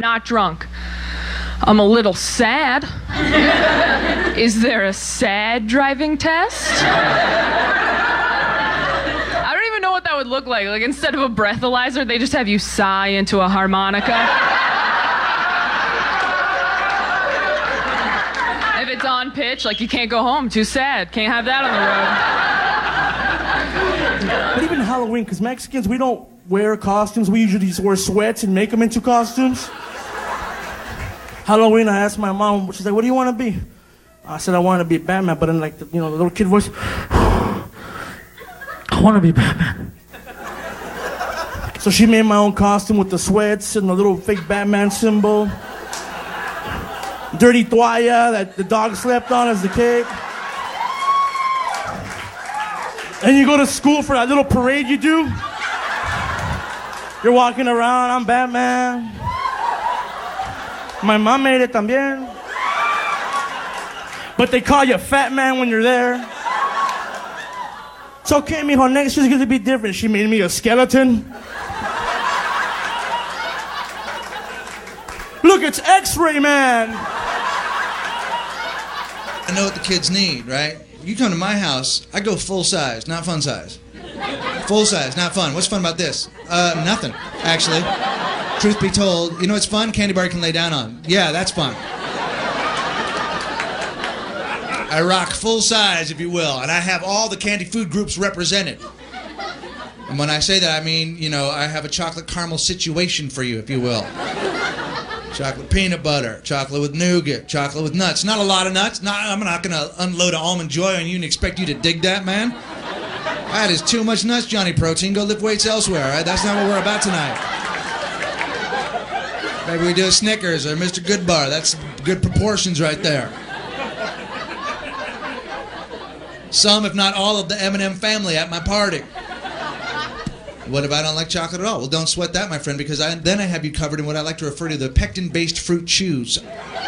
not drunk. I'm a little sad. Is there a sad driving test? I don't even know what that would look like. Like, instead of a breathalyzer, they just have you sigh into a harmonica. If it's on pitch, like, you can't go home, too sad. Can't have that on the road. But even Halloween, because Mexicans, we don't wear costumes. We usually just wear sweats and make them into costumes. Halloween, I asked my mom, she's like, what do you want to be? I said, I want to be Batman, but in like, the little kid voice, I want to be Batman. So she made my own costume with the sweats and the little fake Batman symbol. Dirty toalla that the dog slept on as a kid. And you go to school for that little parade you do. You're walking around, I'm Batman. My mom made it también. But they call you Fat Man when you're there. It's okay, mijo, next year's gonna be different. She made me a skeleton. Look, it's X-Ray Man. I know what the kids need, right? You come to my house, I go full size, not fun size. Full size, not fun. What's fun about this? Nothing, actually. Truth be told, you know what's fun? Candy bar you can lay down on. Yeah, that's fun. I rock full size, if you will, and I have all the candy food groups represented. And when I say that, I mean, I have a chocolate caramel situation for you, if you will. Chocolate peanut butter, chocolate with nougat, chocolate with nuts. Not a lot of nuts. I'm not going to unload an Almond Joy on you and expect you to dig that, man. That is too much nuts, Johnny Protein. Go lift weights elsewhere, all right? That's not what we're about tonight. Maybe we do a Snickers or Mr. Goodbar. That's good proportions right there. Some, if not all, of the M&M family at my party. What if I don't like chocolate at all? Well, don't sweat that, my friend, because then I have you covered in what I like to refer to the pectin-based fruit chews.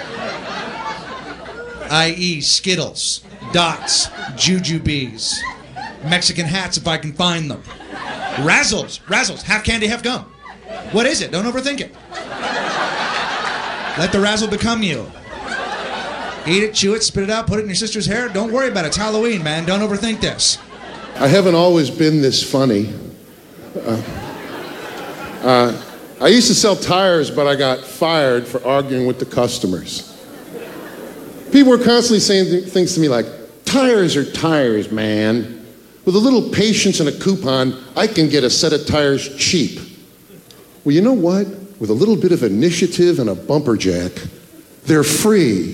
I.e. Skittles, Dots, Jujubes, Mexican hats if I can find them. Razzles, half candy, half gum. What is it? Don't overthink it. Let the razzle become you. Eat it, chew it, spit it out, put it in your sister's hair. Don't worry about it. It's Halloween, man. Don't overthink this. I haven't always been this funny. I used to sell tires, but I got fired for arguing with the customers. People were constantly saying things to me like, tires are tires, man. With a little patience and a coupon, I can get a set of tires cheap. Well, you know what? With a little bit of initiative and a bumper jack, they're free.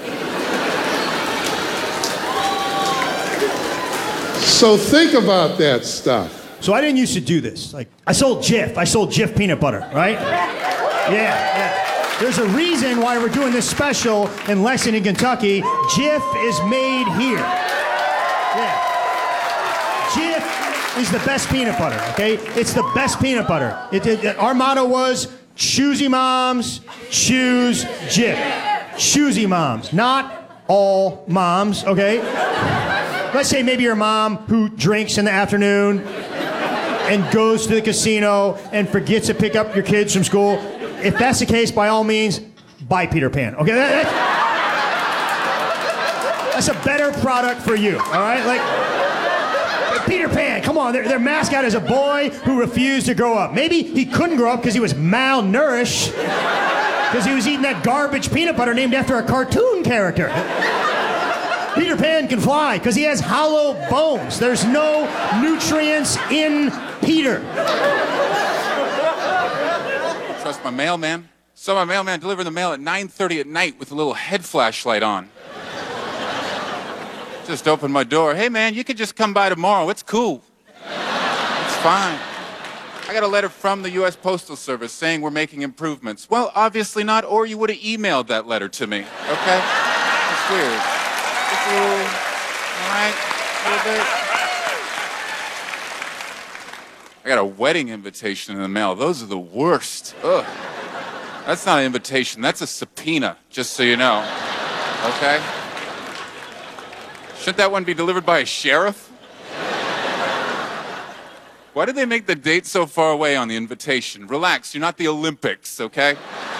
So think about that stuff. So I didn't used to do this. Like, I sold Jif peanut butter, right? Yeah. There's a reason why we're doing this special in Lexington, Kentucky. Jif is made here. Yeah. Jif is the best peanut butter, okay? It's the best peanut butter. Our motto was, choosy moms, choose Jif. Choosy moms, not all moms, okay? Let's say maybe your mom who drinks in the afternoon and goes to the casino and forgets to pick up your kids from school. If that's the case, by all means, buy Peter Pan. Okay, that's a better product for you. All right, like Peter Pan. Come on, their mascot is a boy who refused to grow up. Maybe he couldn't grow up because he was malnourished, because he was eating that garbage peanut butter named after a cartoon character. Peter Pan can fly because he has hollow bones. There's no nutrients in Peter. Trust my mailman. Saw my mailman deliver the mail at 9:30 at night with a little head flashlight on. Just opened my door. Hey, man, you can just come by tomorrow. It's cool. It's fine. I got a letter from the U.S. Postal Service saying we're making improvements. Well, obviously not, or you would have emailed that letter to me, okay? It's weird. All right, a little bit. I got a wedding invitation in the mail. Those are the worst. Ugh. That's not an invitation. That's a subpoena, just so you know. Okay? Shouldn't that one be delivered by a sheriff? Why did they make the date so far away on the invitation? Relax, you're not the Olympics, okay?